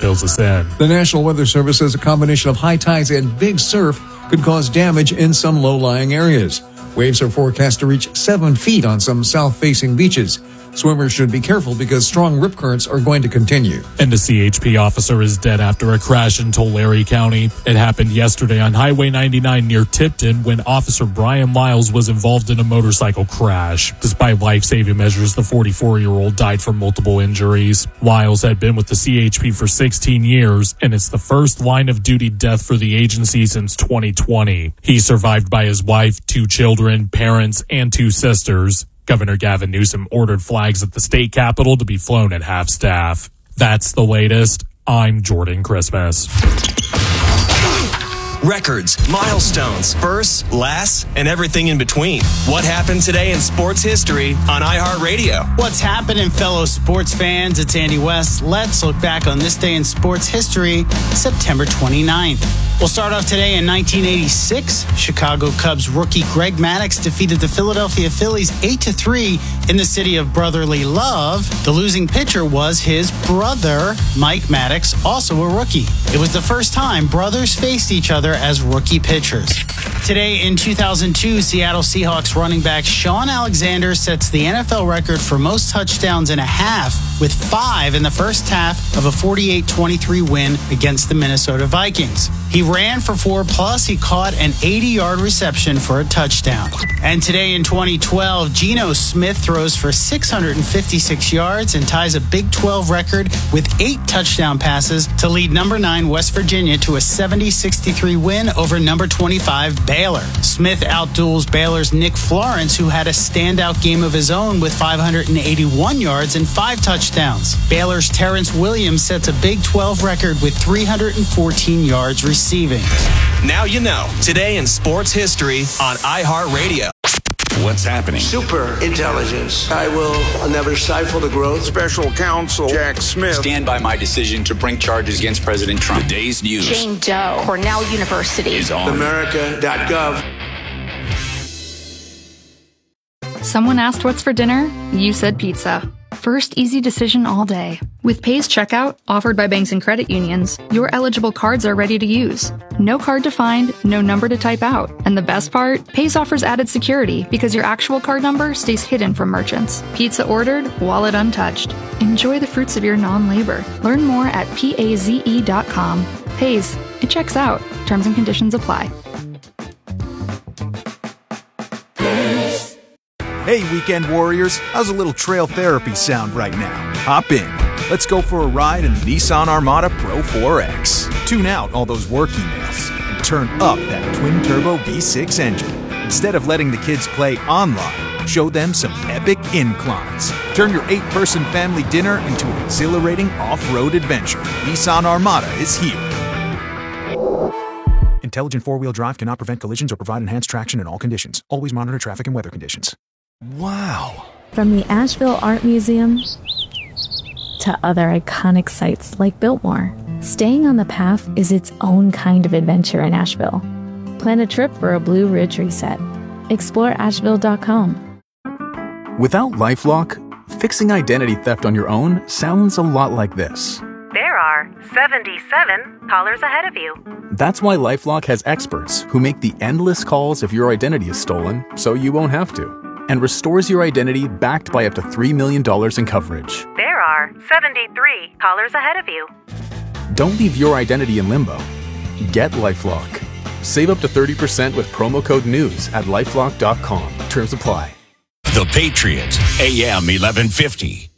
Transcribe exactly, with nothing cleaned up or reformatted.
fills us in. The National Weather Service says a combination of high tides and big surf could cause damage in some low-lying areas. Waves are forecast to reach seven feet on some south-facing beaches. Swimmers should be careful because strong rip currents are going to continue. And a C H P officer is dead after a crash in Tulare County. It happened yesterday on Highway ninety-nine near Tipton when Officer Brian Lyles was involved in a motorcycle crash. Despite life-saving measures, the forty-four-year-old died from multiple injuries. Lyles had been with the C H P for sixteen years, and it's the first line-of-duty death for the agency since twenty twenty. He's survived by his wife, two children, parents, and two sisters. Governor Gavin Newsom ordered flags at the state capitol to be flown at half-staff. That's the latest. I'm Jordan Christmas. Records, milestones, firsts, lasts, and everything in between. What happened today in sports history on iHeartRadio? What's happening, fellow sports fans? It's Andy West. Let's look back on this day in sports history, September twenty-ninth. We'll start off today in nineteen eighty-six. Chicago Cubs rookie Greg Maddux defeated the Philadelphia Phillies eight to three in the city of brotherly love. The losing pitcher was his brother, Mike Maddux, also a rookie. It was the first time brothers faced each other as rookie pitchers. Today in two thousand two, Seattle Seahawks running back Shaun Alexander sets the N F L record for most touchdowns in a half with five in the first half of a forty-eight twenty-three win against the Minnesota Vikings. He ran for four, plus he caught an eighty-yard reception for a touchdown. And today in twenty twelve, Geno Smith throws for six hundred fifty-six yards and ties a Big twelve record with eight touchdown passes to lead number nine West Virginia to a seventy sixty-three win over number twenty-five Baylor. Smith outduels Baylor's Nick Florence, who had a standout game of his own with five hundred eighty-one yards and five touchdowns. Baylor's Terrence Williams sets a Big twelve record with three hundred fourteen yards receiving. Now you know. Today in sports history on iHeartRadio. What's happening? Super intelligence. I will never stifle the growth. Special counsel Jack Smith. Stand by my decision to bring charges against President Trump. The day's news. Jane Doe, Cornell University. Is on. America dot gov. Someone asked what's for dinner? You said pizza. First easy decision all day. With Pays Checkout, offered by banks and credit unions, your eligible cards are ready to use. No card to find, no number to type out. And the best part? Pays offers added security because your actual card number stays hidden from merchants. Pizza ordered, wallet untouched. Enjoy the fruits of your non-labor. Learn more at paze dot com. Pays. It checks out. Terms and conditions apply. Hey, weekend warriors, how's a little trail therapy sound right now? Hop in. Let's go for a ride in the Nissan Armada Pro four X. Tune out all those work emails and turn up that twin-turbo V six engine. Instead of letting the kids play online, show them some epic inclines. Turn your eight-person family dinner into an exhilarating off-road adventure. Nissan Armada is here. Intelligent four-wheel drive cannot prevent collisions or provide enhanced traction in all conditions. Always monitor traffic and weather conditions. Wow. From the Asheville Art Museum to other iconic sites like Biltmore, staying on the path is its own kind of adventure in Asheville. Plan a trip for a Blue Ridge reset. Explore asheville dot com. Without LifeLock, fixing identity theft on your own sounds a lot like this. There are seventy-seven callers ahead of you. That's why LifeLock has experts who make the endless calls if your identity is stolen so you won't have to, and restores your identity backed by up to three million dollars in coverage. There are seventy-three callers ahead of you. Don't leave your identity in limbo. Get LifeLock. Save up to thirty percent with promo code NEWS at lifelock dot com. Terms apply. The Patriot, A M eleven fifty.